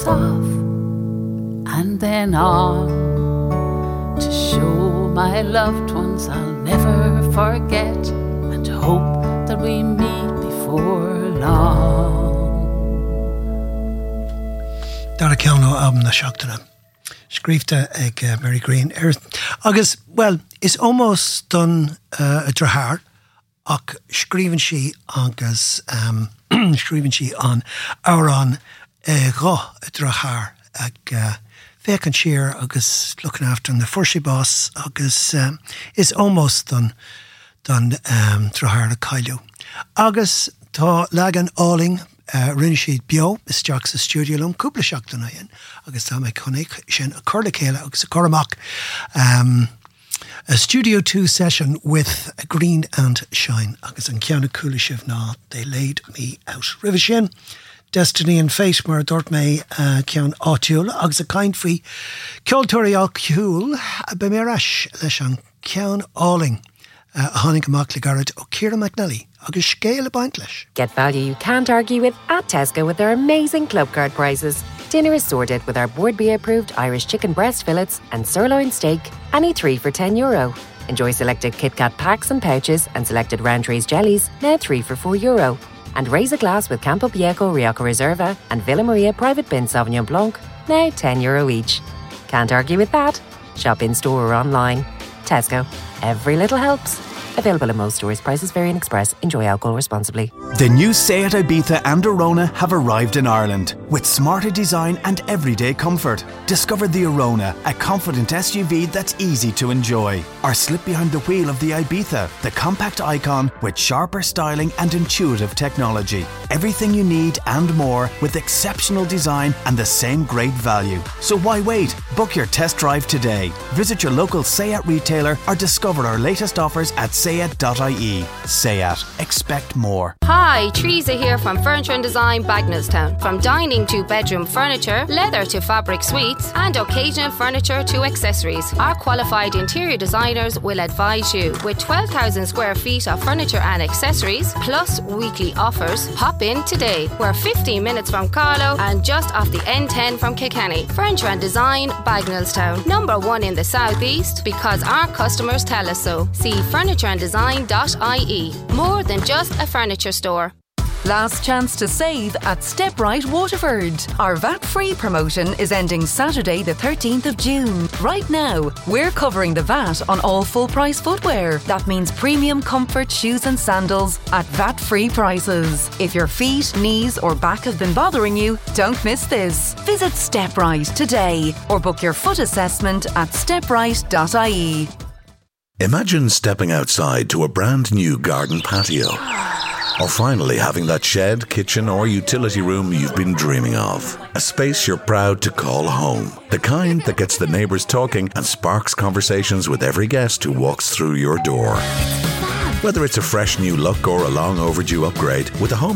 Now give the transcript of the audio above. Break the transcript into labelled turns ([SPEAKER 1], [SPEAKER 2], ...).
[SPEAKER 1] lights off and then on to show my loved ones I'll never forget and hope that we meet before long.
[SPEAKER 2] Dar a ceann ó album na seachtaine. Scríbte ag Mary Green. Agus, well, is almost done a drahar, ach scríbann si agus scríbann si an árán rá a drahar ag fécan siar agus looking after the Furshi boss agus is almost done drahar a caiiliú. Agus tá legan áling rinne siad bio is teach sa studio lom cúpla seachtainna in agus tá mé connic sin a curla céile agus a choramach a Studio 2 session with Green and Shine agus an ceanna cúla sibh ná They Laid Me Out. Ribh sin Destiny and Fate mar dúirt mé ceann áitiúil agus a caint faoi ceoltóirí áitiúil be mé rais leis an ceann áling a tháinig amach le garad ó Ciara McNally agus scéal a baint leis.
[SPEAKER 3] Get value you can't argue with at Tesco with their amazing club card prices. Dinner is sorted with our Board B approved Irish chicken breast fillets and sirloin steak, any 3 for €10. Enjoy selected KitKat packs and pouches and selected Roundtree's jellies, now 3 for €4. And raise a glass with Campo Viejo Rioja Reserva and Villa Maria Private Bin Sauvignon Blanc, now €10 each. Can't argue with that. Shop in store or online. Tesco. Every little helps. Available in most stores. Prices vary and express. Enjoy alcohol responsibly.
[SPEAKER 4] The new Seat Ibiza and Arona have arrived in Ireland with smarter design and everyday comfort. Discover the Arona, a confident SUV that's easy to enjoy. Or slip behind the wheel of the Ibiza, the compact icon with sharper styling and intuitive technology. Everything you need and more with exceptional design and the same great value. So why wait? Book your test drive today. Visit your local Seat retailer or discover our latest offers at seat.ie. Seat. Expect more.
[SPEAKER 5] Hi, Teresa here from Furniture and Design, Bagnallstown. From dining to bedroom furniture, leather to fabric suites, and occasional furniture to accessories, our qualified interior designers will advise you. With 12,000 square feet of furniture and accessories, plus weekly offers, pop in today. We're 15 minutes from Carlow and just off the N10 from Kilkenny. Furniture and Design, Bagnallstown. Number 1 in the southeast because our customers tell us so. See furnitureanddesign.ie. More than just a furniture store.
[SPEAKER 6] Last chance to save at StepRite Waterford. Our VAT-free promotion is ending Saturday the 13th of June. Right now, we're covering the VAT on all full-price footwear. That means premium comfort shoes and sandals at VAT-free prices. If your feet, knees or back have been bothering you, don't miss this. Visit StepRite today or book your foot assessment at steprite.ie.
[SPEAKER 7] Imagine stepping outside to a brand new garden patio. Or finally having that shed, kitchen or utility room you've been dreaming of. A space you're proud to call home. The kind that gets the neighbours talking and sparks conversations with every guest who walks through your door. Whether it's a fresh new look or a long overdue upgrade, with a home